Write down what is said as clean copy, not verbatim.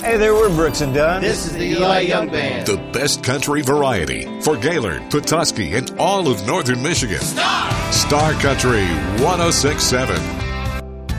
Hey there, we're Brooks and Dunn. This is the Eli Young Band. The best country variety for Gaylord, Petoskey, and all of northern Michigan. Star! Star Country 106.7.